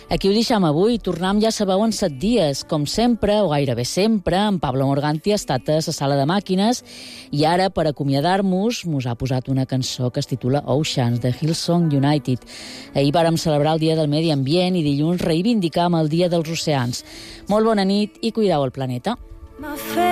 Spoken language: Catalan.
Aquí ho deixam avui. Tornem, ja sabeu, en 7 dies. Com sempre, o gairebé sempre, en Pablo Morganti ha estat a la sala de màquines i ara, per acomiadar-nos, mos ha posat una cançó que es titula Oceans, de Hillsong United. Ahir vàrem celebrar el Dia del Medi Ambient i dilluns reivindicam el Dia dels Oceans. Molt bona nit i cuideu el planeta.